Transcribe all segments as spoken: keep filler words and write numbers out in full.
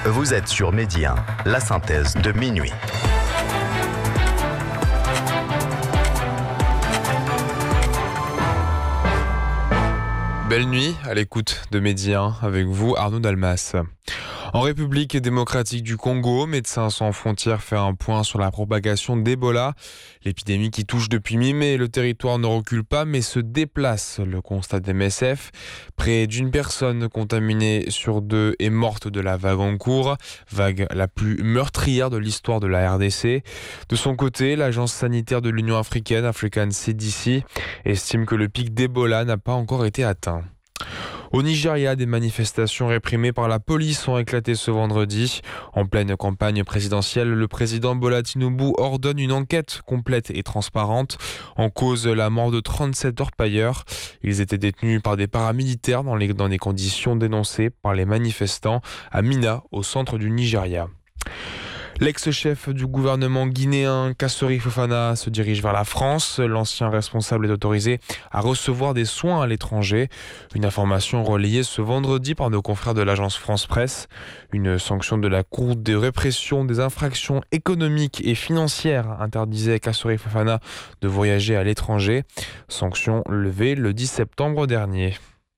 Vous êtes sur Midi un, la synthèse de minuit. Belle nuit à l'écoute de Midi un avec vous, Arnaud Dalmas. En République démocratique du Congo, Médecins sans frontières fait un point sur la propagation d'Ebola. L'épidémie qui touche depuis mi-mai, le territoire ne recule pas mais se déplace. Le constat d'M S F, près d'une personne contaminée sur deux est morte de la vague en cours, vague la plus meurtrière de l'histoire de la R D C. De son côté, l'agence sanitaire de l'Union africaine, African C D C, estime que le pic d'Ebola n'a pas encore été atteint. Au Nigeria, des manifestations réprimées par la police ont éclaté ce vendredi. En pleine campagne présidentielle, le président Bola Tinubu ordonne une enquête complète et transparente. En cause, la mort de trente-sept orpailleurs. Ils étaient détenus par des paramilitaires dans, les, dans des conditions dénoncées par les manifestants à Mina, au centre du Nigeria. L'ex-chef du gouvernement guinéen Kassori Fofana se dirige vers la France. L'ancien responsable est autorisé à recevoir des soins à l'étranger. Une information relayée ce vendredi par nos confrères de l'agence France Presse. Une sanction de la Cour de répression des infractions économiques et financières interdisait Kassori Fofana de voyager à l'étranger. Sanction levée le dix septembre dernier.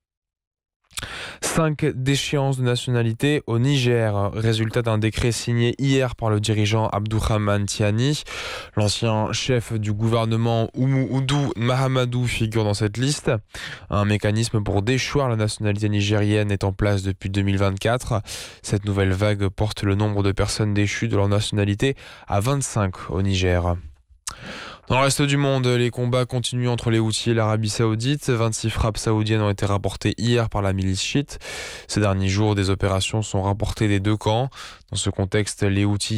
Cinq déchéances de nationalité au Niger, résultat d'un décret signé hier par le dirigeant Abdourahmane Tiani. L'ancien chef du gouvernement Oumou Oudou Mahamadou figure dans cette liste. Un mécanisme pour déchoir la nationalité nigérienne est en place depuis deux mille vingt-quatre. Cette nouvelle vague porte le nombre de personnes déchues de leur nationalité à vingt-cinq au Niger. Dans le reste du monde, les combats continuent entre les Houthis et l'Arabie Saoudite. vingt-six frappes saoudiennes ont été rapportées hier par la milice chiite. Ces derniers jours, des opérations sont rapportées des deux camps. Dans ce contexte, les Houthis